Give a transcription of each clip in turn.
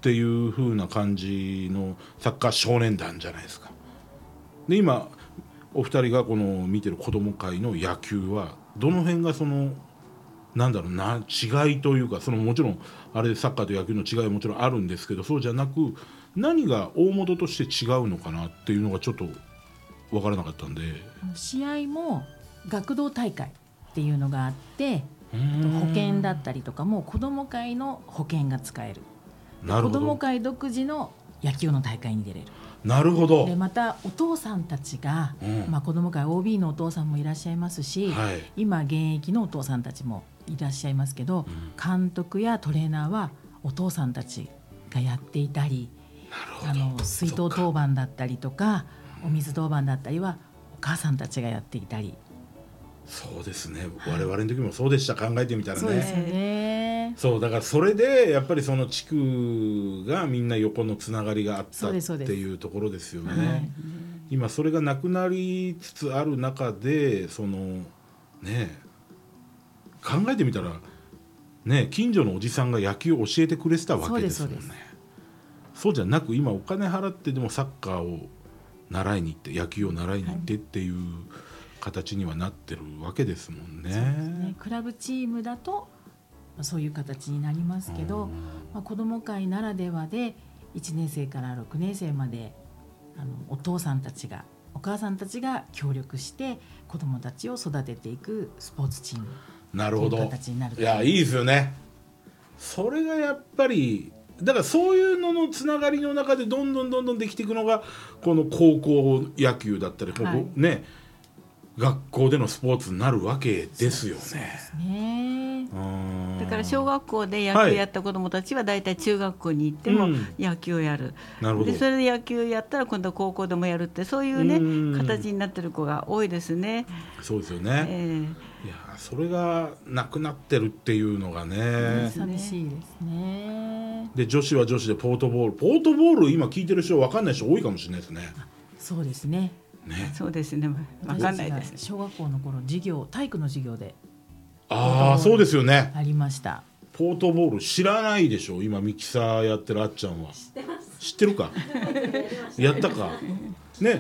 っていう風な感じのサッカー少年団じゃないですか。で今お二人がこの見てる子ども会の野球はどの辺がそのなんだろうな違いというか、そのもちろんあれサッカーと野球の違いはもちろんあるんですけど、そうじゃなく何が大元として違うのかなっていうのがちょっと分からなかったんで。 試合も学童大会っていうのがあって、保険だったりとかも子ども会の保険が使える。 なるほど。 子ども会独自の野球の大会に出れる。 なるほど。 でまたお父さんたちが、子ども会 OB のお父さんもいらっしゃいますし、今現役のお父さんたちもいらっしゃいますけど、監督やトレーナーはお父さんたちがやっていたり、水筒当番だったりとかお水当番だったりはお母さんたちがやっていたり。 そうですね、我々の時もそうでした。考えてみたらね。 そうですよね。 そうだからそれでやっぱりその地区がみんな横のつながりがあったっていうところですよね。今それがなくなりつつある中で、そのね考えてみたらね、近所のおじさんが野球を教えてくれてたわけですもんね。そうじゃなく今お金払ってでもサッカーを習いに行って野球を習いに行ってっていう形にはなってるわけですもんね。 そうですね。クラブチームだとそういう形になりますけど、子ども会ならではで1年生から6年生までお父さんたちがお母さんたちが協力して子どもたちを育てていくスポーツチームという形になる。 いやいいですよね。それがやっぱりだからそういうののつながりの中でどんどんできていくのがこの高校野球だったり、ね、学校でのスポーツになるわけですよね。 そうですね。 だから小学校で野球やった子どもたちはだいたい中学校に行っても野球をやる、でそれで野球やったら今度は高校でもやるって、そういうね形になってる子が多いですね。 そうですよね。いやそれがなくなってるっていうのがね、 寂しいですね。 で女子は女子でポートボール今聞いてる人分かんない人多いかもしれないですね。 そうですね。 そうですね。分かんないです。 小学校の頃体育の授業でそうですよね。 ありました。 ポートボール知らないでしょ。今ミキサーやってるあっちゃんは知ってます。知ってるかやったかね。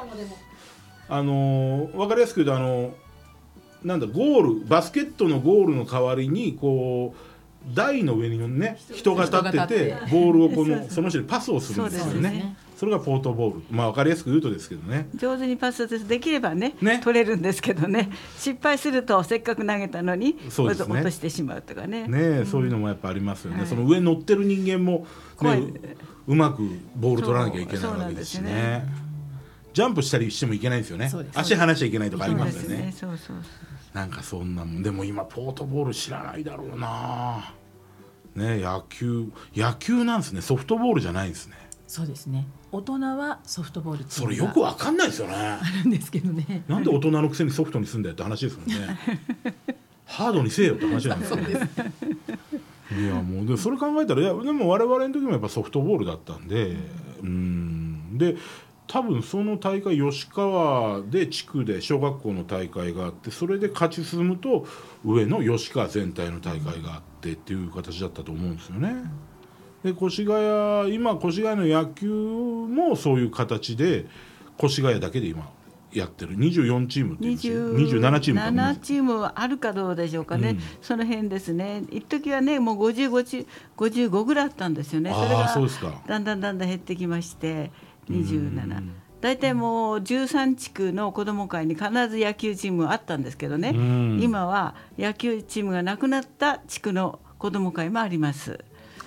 分かりやすく言うとなんだゴールバスケットのゴールの代わりにこう台の上にね人が立っててボールをその人にパスをするんですよね。それがポートボール。分かりやすく言うとですけどね、 上手にパスできればね取れるんですけどね、失敗するとせっかく投げたのに落としてしまうとかね。 そういうのもやっぱありますよね。その上に乗ってる人間も、うまくボール取らなきゃいけないわけですしね。ジャンプしたりしてもいけないんですよね。足離しちゃいけないとかありますよね。なんかそんなもん。でも今ポートボール知らないだろうな。野球なんですね。ソフトボールじゃないんですね。 そうですね。大人はソフトボールチームがそれよくわかんないですよね。 あるんですけどね。 なんで大人のくせにソフトにすんだよって話ですもんね。ハードにせえよって話なんですよね。いやもうでそれ考えたらでも我々の時もやっぱソフトボールだったんで、で多分その大会吉川で地区で小学校の大会があって、それで勝ち進むと上の吉川全体の大会があってっていう形だったと思うんですよね。で今越谷の野球もそういう形で越谷だけで今やってる24チームっていうんですよ。27チームか 7チームはあるかどうでしょうかね、その辺ですね。一時はねもう55ぐらいあったんですよね。それがだんだん減ってきまして27。大体もう13地区の子ども会に必ず野球チームがあったんですけどね、今は野球チームがなくなった地区の子ども会もあります。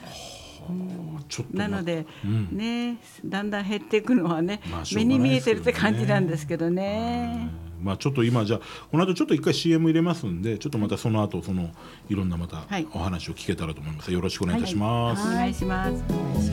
なので、だんだん減っていくのはね、目に見えてるって感じなんですけどね。 ちょっと今じゃあこの後ちょっと一回 CM 入れますんで、ちょっとまたその後いろんなまたお話を聞けたらと思います。よろしくお願いいたします。 お願いします。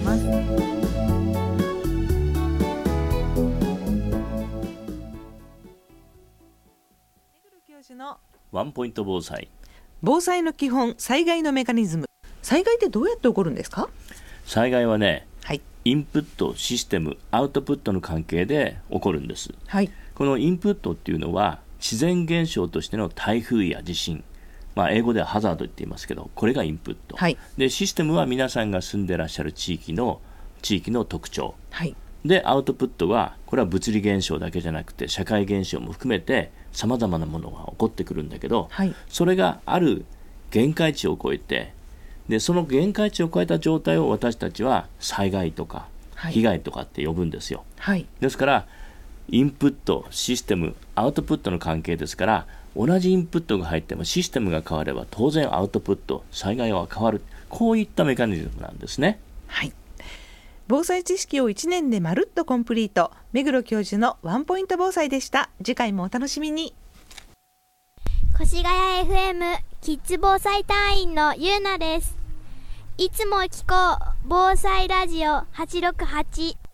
ワンポイント防災。 防災の基本、災害のメカニズム。災害ってどうやって起こるんですか？ 災害はね、インプット、システム、アウトプットの関係で起こるんです。このインプットっていうのは自然現象としての台風や地震、 英語ではハザードって言いますけど、これがインプット、はい、でシステムは皆さんが住んでらっしゃる地域の特徴、はい、でアウトプットはこれは物理現象だけじゃなくて社会現象も含めてさまざまなものが起こってくるんだけど、はい、それがある限界値を超えて、でその限界値を超えた状態を私たちは災害とか被害とかって呼ぶんですよ、はい、ですからインプットシステムアウトプットの関係ですから、同じインプットが入ってもシステムが変われば当然アウトプット災害は変わる、こういったメカニズムなんですね。 はい、防災知識を1年でまるっとコンプリート、目黒教授のワンポイント防災でした。次回もお楽しみに。 越谷 FM キッズ防災隊員のゆうなです。いつも聞こう防災ラジオ868。